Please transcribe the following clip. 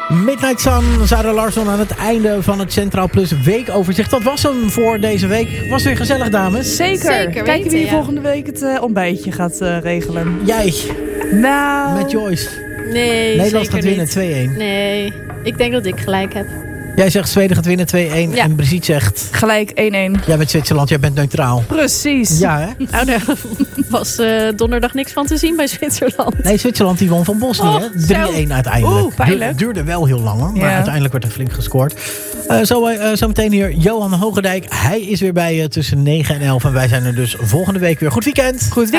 Midnight Sun, Sarah Larsson aan het einde van het Centraal Plus weekoverzicht. Dat was hem voor deze week. Was weer gezellig, dames. Zeker. Kijken wie volgende week het ontbijtje gaat regelen. Jij. Nou. Met Joyce. Nee, Nederland gaat winnen 2-1. Nee, ik denk dat ik gelijk heb. Jij zegt Zweden gaat winnen 2-1. Ja. En Brigitte zegt... Gelijk 1-1. Jij bent Zwitserland, jij bent neutraal. Precies. Ja, hè? Nou, daar was donderdag niks van te zien bij Zwitserland. Nee, Zwitserland die won van Bosnië. Oh, 3-1 uiteindelijk. Oeh, pijnlijk. Duurde wel heel lang hoor. Maar Ja. uiteindelijk werd er flink gescoord. Zo meteen hier Johan Hogendijk. Hij is weer bij je tussen 9 en 11. En wij zijn er dus volgende week weer. Goed weekend. Goed weekend.